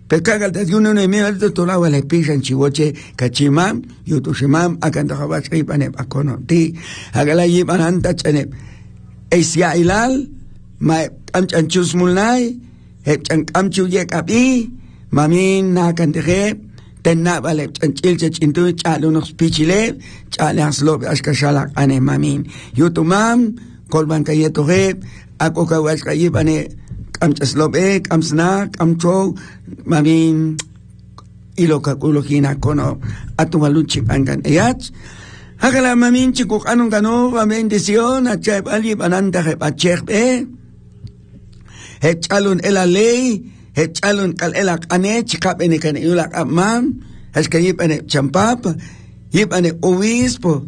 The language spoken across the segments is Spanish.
Pescagal te uno no me alto tu lado le pisan chivoche cachimam yutushimam akantahabach ipane akono ti agala yipan anta chane esia ilal ma amchanchus mulnai hepchan amchu yekapi mamin na kanteje tenna vale chanchil chintu chalo nos pichile chale aslo ashkashala ane mamin yutumam kolban kayetoje akokawash kayipane amchaslobe amsna amcho mamin ilokakulogina kono atumaluchi pangan eyach hagala mamin chikuk anong gano bendición achep ali bananda hepachebe hechalun ela ley hechalun kal ela kane chikapene kan ilak amam haskayipane champap yipane obispo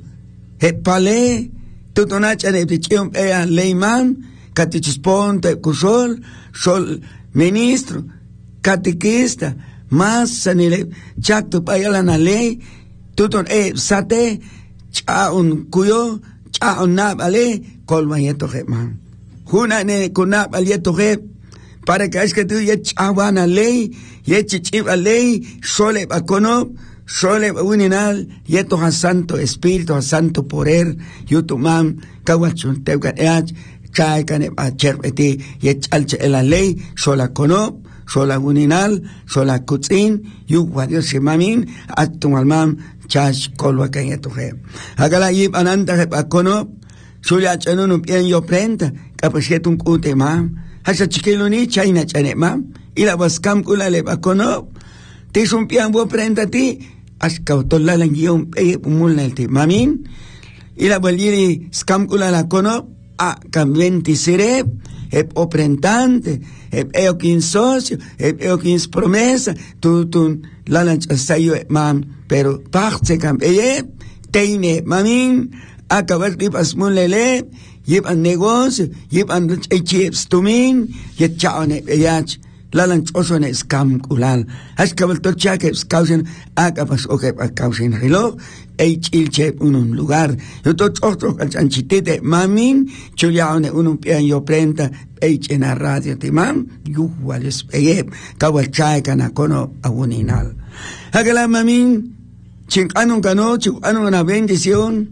hepale tutonachane pichum ea leyman katichispon te kusol sol ministro catequista más sanile chakto payala na ley tuton sate chaun kuyo chaun nabale kolmayeto man huna ne kunab alieto para que es que tú ye chawana ley ye chichiva ley sole bakono sole uninal yeto ha santo espíritu ha santo poder yutumam kawachun teukat chai kane a cherbeti ye chalche la ley sola kono sola uninal sola kutsin yu wadio simamin atung almam chash kolwa kayeto agala yib ananta he kono suya chanunu bien yo prenta kapashetun kutemam hasa chikiluni chaina chanema ila baskam kula le bakono ti sumpian bo prenta ti askautolla langion umulna ti mamin ila baliri skam kula la kono a cambienti sirep hep oprentante hep eokins socio hep eokins promesa tutun lalanch asayo mam pero parte cambie teine mamin acabar lipas mulele yipan negocio yipan chips tumin yet chaone yach lalan osone scam kulal askabel tochake scausen akapas oke akausen hilo ilche unun lugar yo otro chanchitete mamin chuliaone unun pian yo prenta en la radio timam yuwales peye kawal chai kana kono abuninal hagala mamin chinkanun kano chukanun una bendición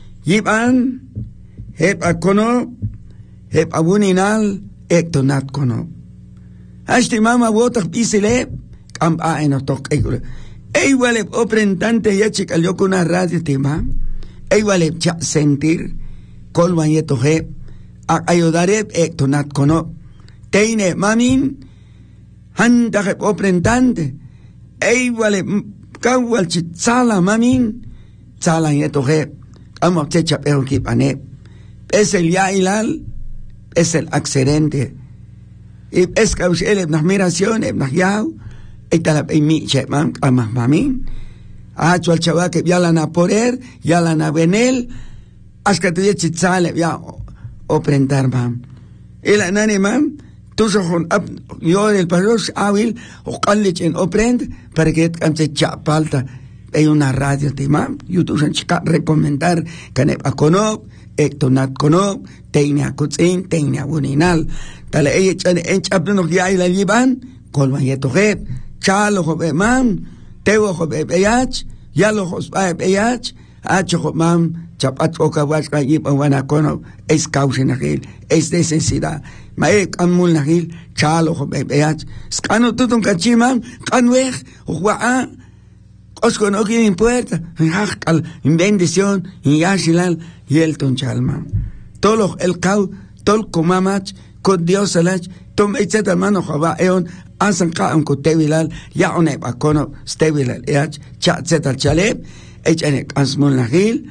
yipan hep akono hep abuninal ektonat kono hashti mama wotak bisile kam eno tok ey wale oprentante ya chikal kuna radio tima ey wale cha sentir kolman yeto he ayudare ektonat kono teine mamin handa he oprentante ey wale kawal chitsala mamin tsala yeto he amo checha pero kipane es el yailal es el accidente y es que el admiración el yau esta la mi chemam mamin chwal chawa que ya la na poder ya la na venel hasta tu chitsale ya oprendar mam el nani mam tu son yo el paros awil o kallichen oprend para que amse chapalta hay una radio timam youtube chica recomendar kane akono ektonat kono teine akutsin teine abuninal tale ey en chapno ya ila liban kolma yetoge chalo jobe mam tewo jobe yach yalo jobe yach acho mam chapat okawas kayip wana kono es causa nagil es necesidad mae kamul nagil chalo jobe yach skano tutun kachimam kanweg wa Osco no quiere puerta, en bendición, en yashilal, y el tonchalma. Todo el cau, todo comamach, con Dios alach, tom echet hermano java eon, asan ka un cotevilal, ya one bacono, stevilal, each, chat zetal chaleb, echane asmul nagil,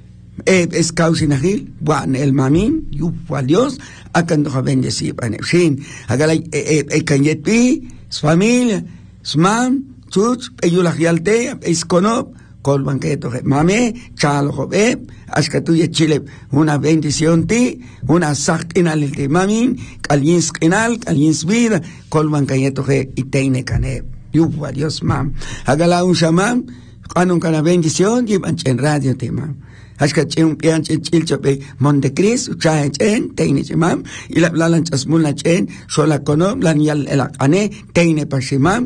es causi nagil, buan el mamin, yupa Dios, akan doja bendecir, shin, agalay, kanyet pi, su familia, su mam, Chuch, peyula gialte, escono, col banqueto, mame, chalo, jobe, ascatuye chile, una bendición ti, una saquinal de mamin, calins canal, calins vida, col banqueto, y teine cane, yupa Dios mam, agala un shamam, anun cana bendición, llevan en radio te mam. Ascache un pianche chilchope, Montecris, uchahe chen, teine chimam, y la lanchas mulna chen, sola cono, la nial el ane, teine pashimam,